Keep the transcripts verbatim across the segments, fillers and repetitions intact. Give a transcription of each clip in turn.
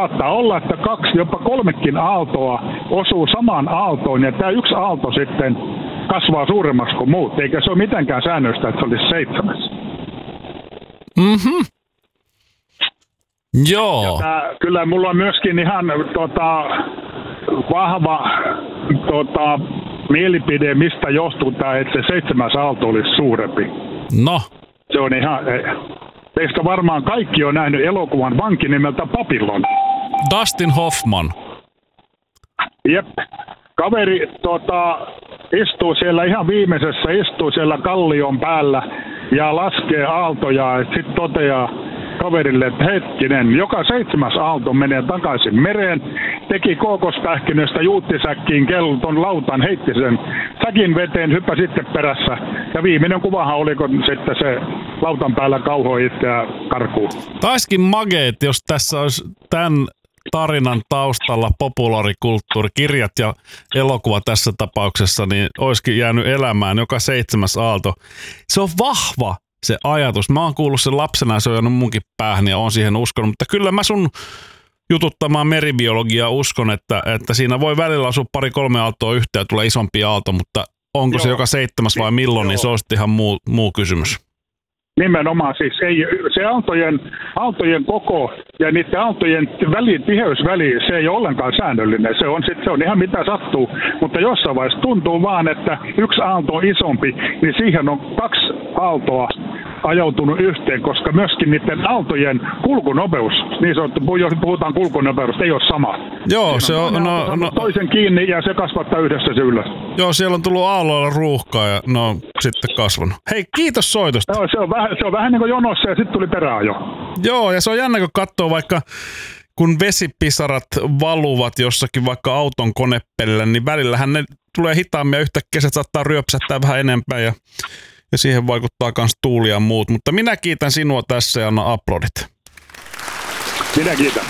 saattaa olla, että kaksi, jopa kolmekin aaltoa osuu samaan aaltoon, ja tämä yksi aalto sitten kasvaa suuremmaksi kuin muut, eikä se ole mitenkään säännöstä, että se olisi seitsemäs. Mhm. Joo. Tää, kyllä mulla on myöskin ihan tota, vahva tota, mielipide, mistä johtuu tämä, että se seitsemäs aalto olisi suurempi. No. Se on ihan... Teistä varmaan kaikki on nähnyt elokuvan vanki nimeltä Babylon. Dustin Hoffman. Jep. Kaveri tota, istuu siellä ihan viimeisessä, istuu siellä kallion päällä ja laskee aaltoja ja sitten toteaa kaverille, että hetkinen, joka seitsemäs aalto menee takaisin mereen, teki kookospähkinöstä juuttisäkkiin kellon lautan, heitti sen säkin veteen, hyppäsi sitten perässä. Ja viimeinen kuvahan oli, kun sitten se lautan päällä kauhoi itseään karkuun. Taiskin mageet, jos tässä olisi tämän tarinan taustalla populaarikulttuuri, kirjat ja elokuva tässä tapauksessa, niin olisikin jäänyt elämään joka seitsemäs aalto. Se on vahva se ajatus. Mä oon kuullut sen lapsena ja se on jäänyt munkin päähän ja oon siihen uskonut, mutta kyllä mä sun jututtamaan meribiologiaa uskon, että, että siinä voi välillä asua pari-kolme aaltoa yhteen ja tulee isompi aalto, mutta onko Joo. se joka seitsemäs vai milloin, Joo. niin se on ihan muu, muu kysymys. Nimenomaan siis ei, se aaltojen, aaltojen koko ja niiden aaltojen väli, tiheysväli, se ei ole ollenkaan säännöllinen. Se on, sit, se on ihan mitä sattuu, mutta jossain vaiheessa tuntuu vaan, että yksi aalto on isompi, niin siihen on kaksi aaltoa ajautunut yhteen, koska myöskin niiden aaltojen kulkunopeus, niin sanottu, jos puhutaan kulkunopeudesta, ei ole sama. Joo, se on, on no, no, toisen kiinni ja se kasvattaa yhdessä se ylös. Joo, siellä on tullut aalloilla ruuhkaa ja no on sitten kasvanut. Hei, kiitos soitosta. Joo, se on vähän, se on vähän niin kuin jonossa ja sitten tuli perään jo. Joo, ja se on jännä, kun katsoo vaikka, kun vesipisarat valuvat jossakin vaikka auton konepellillä, niin välillähän ne tulee hitaammin ja yhtäkkiä se saattaa ryöpsättää vähän enempää ja Ja siihen vaikuttaa myös tuuli ja muut. Mutta minä kiitän sinua tässä ja anna aplodit. Minä kiitän.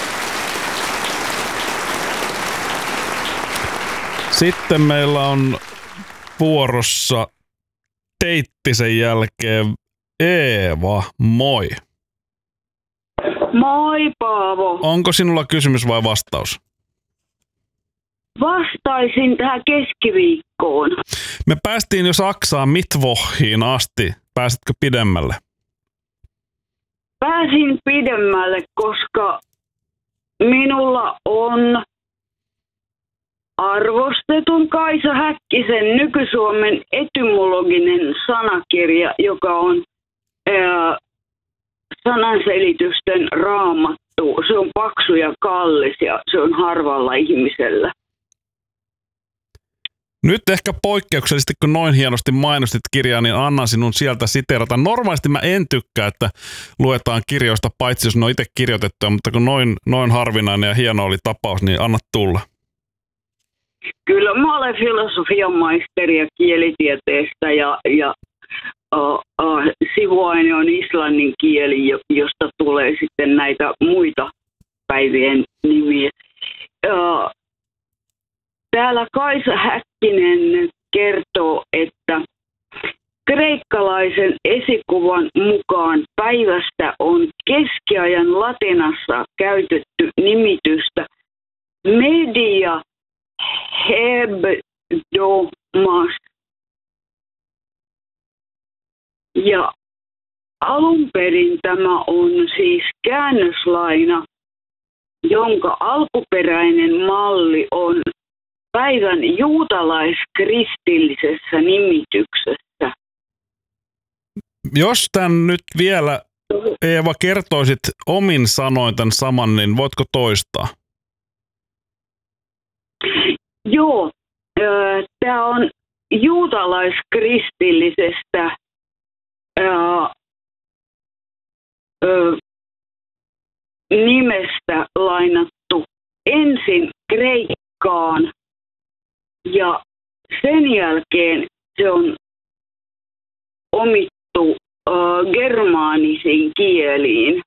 Sitten meillä on vuorossa Teittisen jälkeen Eeva. Moi. Moi Paavo. Onko sinulla kysymys vai vastaus? Vastaisin tähän keskiviikkoon. Me päästiin jo Saksaan Mittwochiin asti. Pääsitkö pidemmälle? Pääsin pidemmälle, koska minulla on arvostetun Kaisa Häkkisen Nyky-Suomen etymologinen sanakirja, joka on ää, sananselitysten raamattu. Se on paksu ja kallis ja se on harvalla ihmisellä. Nyt ehkä poikkeuksellisesti, kun noin hienosti mainostit kirjaa, niin annan sinun sieltä siteerata. Normaalisti mä en tykkää, että luetaan kirjoista, paitsi jos ne on itse kirjoitettuja, mutta kun noin, noin harvinainen ja hieno oli tapaus, niin anna tulla. Kyllä mä olen filosofian maisteri ja kielitieteestä ja, ja uh, uh, sivuaine on islannin kieli, josta tulee sitten näitä muita päivien nimiä. Uh, Täällä Kaisa Häkkinen kertoo, että kreikkalaisen esikuvan mukaan päivästä on keskiajan latinassa käytetty nimitystä media hebdomas. Ja alun perin tämä on siis käännöslaina, jonka alkuperäinen malli on päivän juutalaiskristillisessä nimityksessä. Jos tämän nyt vielä, Eeva, kertoisit omin sanoin tämän saman, niin voitko toistaa? Joo, tämä on juutalaiskristillisestä ää, ö, nimestä lainattu ensin kreikkaan. Ja sen jälkeen se on omittu uh, germaanisiin kieliin.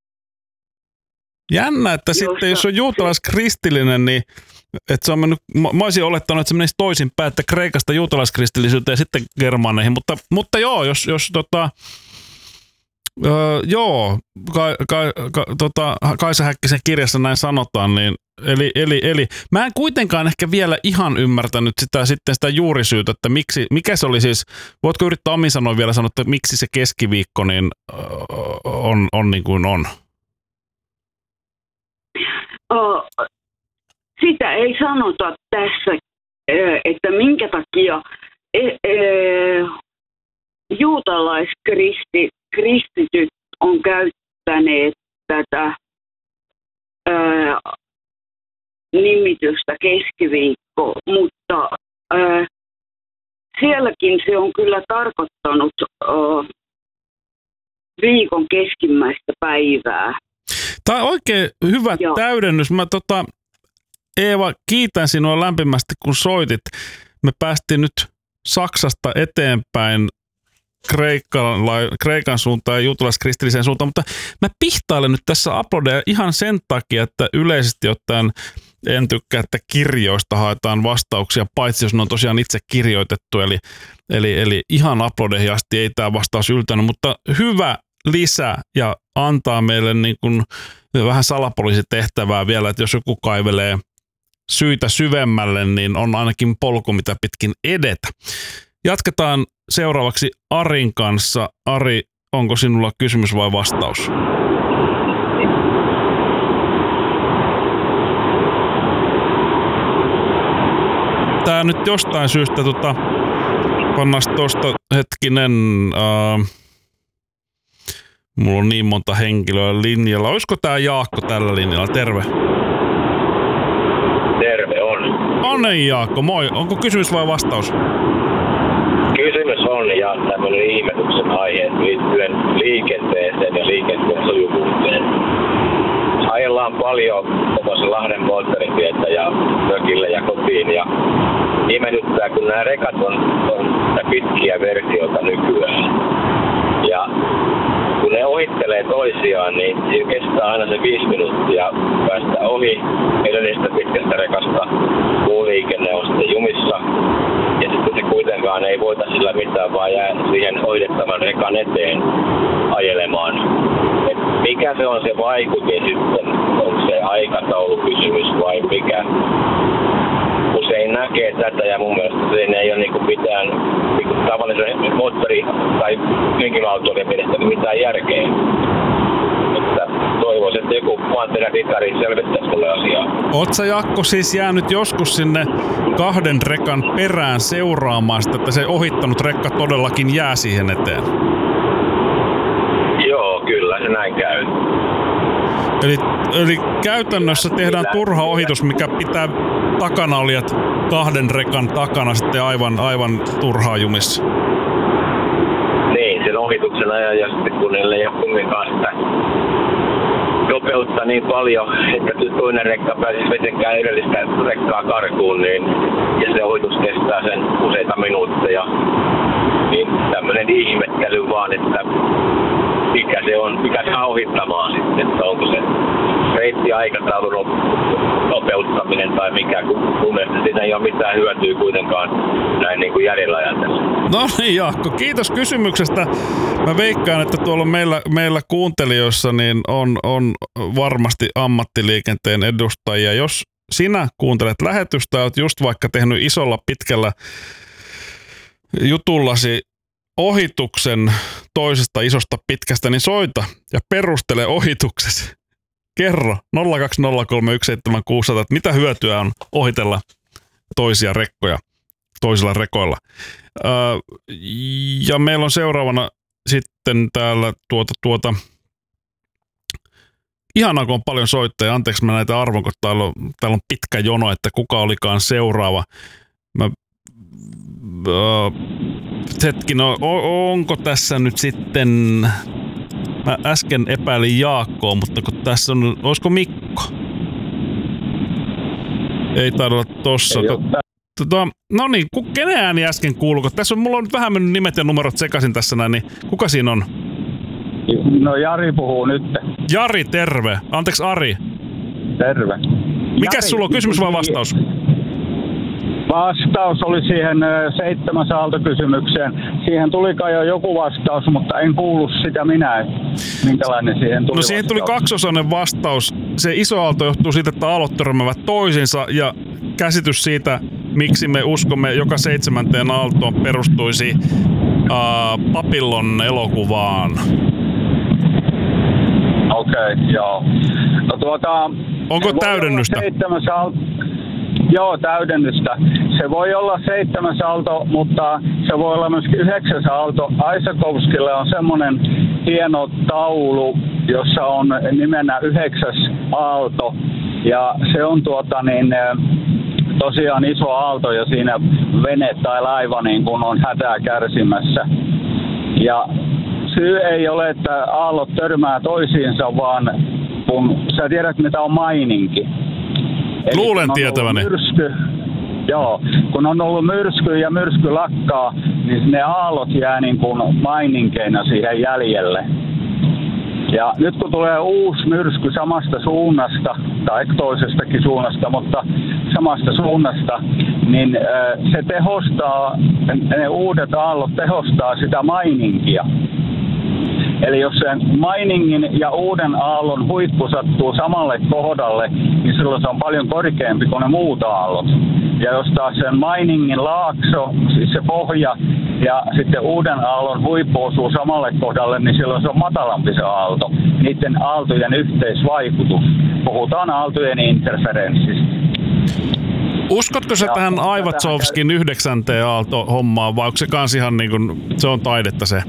Jännä, että josta, sitten jos on juutalaiskristillinen, niin että se on mennyt, mä olisin olettanut, että se menisi toisinpäin, että Kreikasta juutalaiskristillisyyteen ja sitten germaaneihin, mutta, mutta joo, jos, jos tota, Öö, joo, Ka, Ka, Ka, tota, Kaisa Häkkisen kirjassa näin sanotaan, niin eli, eli, eli mä en kuitenkaan ehkä vielä ihan ymmärtänyt sitä, sitten sitä juurisyytä, että miksi, mikä se oli siis, voitko yrittää omin sanoin vielä sanoa, että miksi se keskiviikko niin on, on niin kuin on? Oh, sitä ei sanota tässä, että minkä takia juutalaiskristityt on käyttäneet tätä ää, nimitystä keskiviikko, mutta ää, sielläkin se on kyllä tarkoittanut ää, viikon keskimmäistä päivää. Tämä on oikein hyvä Joo. täydennys. Mä tota, Eeva, kiitän sinua lämpimästi, kun soitit. Me päästiin nyt Saksasta eteenpäin Kreikan, Kreikan suuntaan ja juutalaiskristilliseen suuntaan, mutta mä pihtailen nyt tässä aplodeja ihan sen takia, että yleisesti ottaen en tykkää, että kirjoista haetaan vastauksia, paitsi jos ne on tosiaan itse kirjoitettu, eli, eli, eli ihan aplodeihin asti ei tämä vastaus yltänyt, mutta hyvä lisä ja antaa meille niin kuin vähän salapoliisitehtävää vielä, että jos joku kaivelee syitä syvemmälle, niin on ainakin polku, mitä pitkin edetä. Jatketaan seuraavaksi Arin kanssa. Ari, onko sinulla kysymys vai vastaus? Tää nyt jostain syystä tota, pannas tosta hetkinen, ää, mulla on niin monta henkilöä linjalla. Olisiko tää Jaakko tällä linjalla? Terve. Terve on. Onnei Jaakko, moi. Onko kysymys vai vastaus? Kysymys on ja tämmöinen ihmetyksen aihe liittyen liikenteeseen ja liikenteen sujuvuuteen. Ajellaan paljon tuossa Lahden moottoritietä ja mökille ja kotiin ja ihmetyttää, kun nämä rekat on, on pitkiä versioita nykyään. Ja kun ne ohittelee toisiaan, niin siinä kestää aina se viisi minuuttia päästä ohi edellisestä pitkästä rekasta. Muu liikenne on sitten jumissa. Ja sitten se kuitenkaan ei voita sillä mitään, vaan jää siihen ohitettavan rekan eteen ajelemaan. Et mikä se on se vaikutin sitten? Onko se aikataulukysymys vai mikä? Usein näkee tätä ja mun mielestä se ei ole niinku mitään niinku tavallisen moottori- tai henkilöautoilija mielestä mitään järkeä. Että toivoisin, että joku maanterädikari selvittäisi tälle asiaa. Oot sä Jaakko siis jäänyt joskus sinne kahden rekan perään seuraamaan sitä, että se ohittanut rekka todellakin jää siihen eteen? Joo, kyllä se näin käy. Eli, eli käytännössä tehdään turha ohitus, mikä pitää takana olijat kahden rekan takana sitten aivan, aivan turhaa jumissa. Niin, sen ohituksen ajan ja sitten kun niille ei ole kumminkaan sitä nopeutta niin paljon, että toinen rekka pääsisi vetenkään edellistä rekkaa karkuun, niin, ja se ohitus kestää sen useita minuutteja. Niin tämmöinen ihmettely vaan, että mikä se on, mikä se on ohittamaan sitten, että onko se reittiaikataulun nopeuttaminen tai mikä, kun mun mielestä siinä ei ole mitään hyötyä kuitenkaan näin niin kuin järjellä ajatella. No niin Jaakko, kiitos kysymyksestä. Mä veikkaan, että tuolla meillä, meillä kuuntelijoissa niin on, on varmasti ammattiliikenteen edustajia. Jos sinä kuuntelet lähetystä ja oot just vaikka tehnyt isolla pitkällä jutullasi ohituksen toisesta isosta pitkästä, niin soita ja perustele ohituksesi. Kerro nolla kaksi nolla kolme yksi seitsemän kuusi nolla nolla, että mitä hyötyä on ohitella toisia rekkoja toisilla rekoilla. Öö, ja meillä on seuraavana sitten täällä tuota, tuota ihanaa, kun on paljon soittajia. Anteeksi, mä näitä arvon, kun täällä on, täällä on pitkä jono, että kuka olikaan seuraava. Mä öö, hetki, no, onko tässä nyt sitten, mä äsken epäilin Jaakkoa, mutta kun tässä on, olisiko Mikko? Ei taida olla tossa. Tota, no niin, kenen ääni äsken kuuluuko? Tässä on, mulla on nyt vähän mennyt nimet ja numerot sekaisin tässä näin, niin kuka siinä on? No Jari puhuu nyt. Jari, terve. Anteeksi, Ari. Terve. Mikäs sulla on, kysymys vai vastaus? vastaus oli siihen seitsemäs aaltokysymykseen. Siihen tuli kai jo joku vastaus, mutta en kuullut sitä minä, minkälainen siihen tuli. No siihen tuli kaksiosainen vastaus. Se iso aalto johtuu siitä, että aallot törmäävät toisiinsa, ja käsitys siitä, miksi me uskomme joka seitsemänteen aaltoon, perustuisi uh, Papillon elokuvaan. Okei, okay, joo. No tuota... Onko täydennystä? Aalto... Joo, täydennystä. Se voi olla seitsemäs aalto, mutta se voi olla myöskin yhdeksäs aalto. Aisakowskille on semmoinen hieno taulu, jossa on nimenä yhdeksäs aalto. Ja se on tuota niin... tosiaan iso aalto ja siinä vene tai laiva niin kun on hätää kärsimässä. Ja syy ei ole, että aallot törmää toisiinsa, vaan kun sä tiedät, mitä on maininki. Eli luulen tietäväni. Myrsky, joo, kun on ollut myrsky ja myrsky lakkaa, niin ne aallot jää niin kuin maininkeina siihen jäljelle. Ja nyt kun tulee uusi myrsky samasta suunnasta, tai toisestakin suunnasta, mutta samasta suunnasta, niin se tehostaa, ne uudet aallot tehostaa sitä maininkia. Eli jos sen mainingin ja uuden aallon huippu sattuu samalle kohdalle, niin silloin se on paljon korkeampi kuin ne muut aallot. Ja jos taas sen mainingin laakso, siis se pohja, ja sitten uuden aallon huippu osuu samalle kohdalle, niin silloin se on matalampi se aalto. Niiden aaltojen yhteisvaikutus. Puhutaan aaltojen interferenssistä. Uskotko sä ja tähän Aivatsovskin yhdeksänteen aalto-hommaan, vai onko se kans ihan niin kuin, se on taidetta se?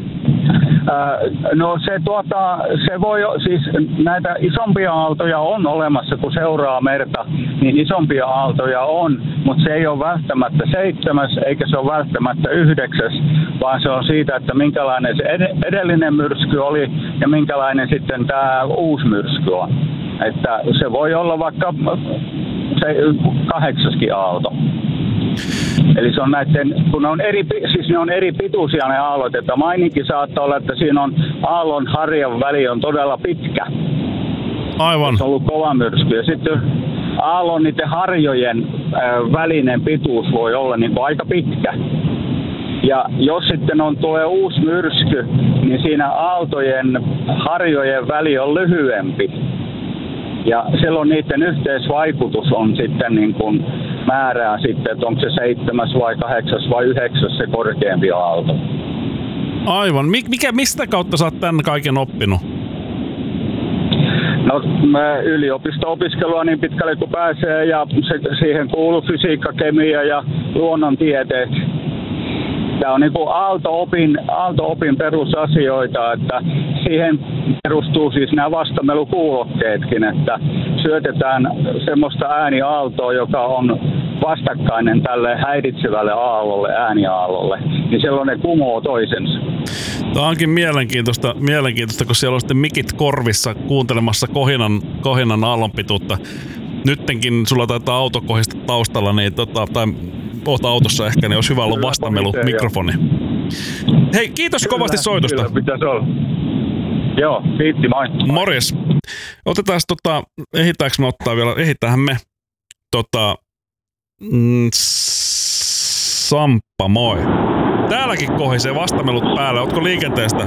No se, tuota, se voi, siis näitä isompia aaltoja on olemassa, kun seuraa merta, niin isompia aaltoja on, mutta se ei ole välttämättä seitsemäs, eikä se ole välttämättä yhdeksäs, vaan se on siitä, että minkälainen se edellinen myrsky oli ja minkälainen sitten tämä uusi myrsky on. Että se voi olla vaikka se kahdeksaskin aalto. Eli se on näiden, kun ne on eri, siis ne on eri pituisia ne aallot, että maininkin saattaa olla, että siinä on aallon harjan väli on todella pitkä. Aivan. Se on ollut kova myrsky. Ja sitten aallon niiden harjojen äh, välinen pituus voi olla niin kuin aika pitkä. Ja jos sitten on tulee uusi myrsky, niin siinä aaltojen harjojen väli on lyhyempi. Ja silloin niiden yhteisvaikutus on sitten niin kuin määrää sitten, että onko se seitsemäs vai kahdeksas vai yhdeksäs se korkeampi aalto. Aivan. Mikä, mistä kautta sä oot tämän kaiken oppinut? No yliopisto-opiskelua niin pitkälle kuin pääsee ja se, siihen kuuluu fysiikka, kemia ja luonnontieteet. Tämä on niin kuin aalto-opin, aalto-opin perusasioita, että siihen perustuu siis nämä vastamelukuulokkeetkin, että syötetään semmoista ääniaaltoa, joka on vastakkainen tälle häiritsevälle aallolle, ääniaallolle, niin silloin ne kumoo toisensa. Tämä onkin mielenkiintoista, mielenkiintoista, kun siellä on sitten mikit korvissa kuuntelemassa kohinan, kohinan aallonpituutta. Nyttenkin sulla taitaa auto kohista taustalla, niin tota, tai oot autossa ehkä, niin olisi hyvä olla vastamelu mikrofoni. Hei, kiitos kyllä, kovasti soitosta. Kyllä, pitäisi olla. Joo, kiitti, moi. Morjes. Otetaan tota, ehditäänkö me ottaa vielä, ehitäähän me tota, mm, Samppa, moi. Täälläkin kohisee vastamelut päälle, ootko liikenteestä?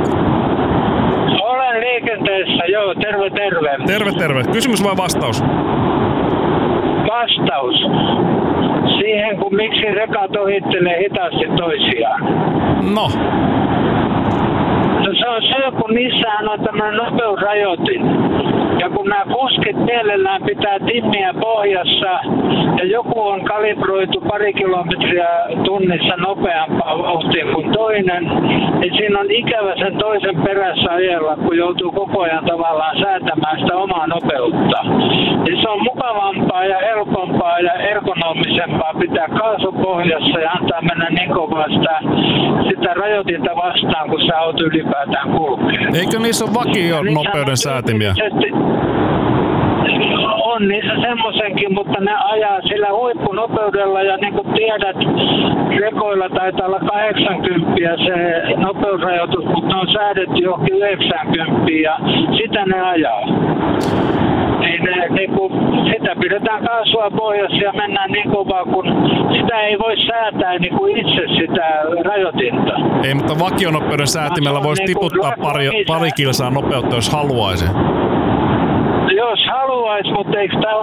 Olen liikenteessä, joo, terve terve. Terve terve, kysymys vai vastaus? Vastaus. Siihen, kun miksi rekat ohittelee hitaasti toisiaan. No. No se on se, kun niissähän on tämmöinen nopeusrajoitin. Ja kun nämä kuskit mielellään pitää timmiä pohjassa ja joku on kalibroitu pari kilometriä tunnissa nopeampaa vauhtia kuin toinen, niin siinä on ikävä sen toisen perässä ajella, kun joutuu koko ajan tavallaan säätämään sitä omaa nopeutta. Ja se on mukavampaa ja helpompaa ja ergonomisempaa pitää kaasu pohjassa ja antaa mennä niin kovaa sitä, sitä rajoitinta vastaan, kun se auto ylipäätään kulkee. Eikö niissä ole vakio nopeuden säätimiä? On niissä semmoisenkin, mutta ne ajaa sillä huippunopeudella ja niin kuin tiedät, rekoilla taitaa olla kahdeksankymmentä se nopeusrajoitus, mutta ne on säädetty johonkin yhdeksänkymmentä ja sitä ne ajaa. Niin, ne, niin kuin, sitä pidetään kaasua pohjassa ja mennään niin kovaa, kun sitä ei voi säätää niin kuin itse sitä rajoitinta. Ei, mutta vakionopeuden säätimellä voisi niin tiputtaa pari, pari kilsaa nopeutta, jos haluaisi. Jos haluaisi, mutta eikö tämä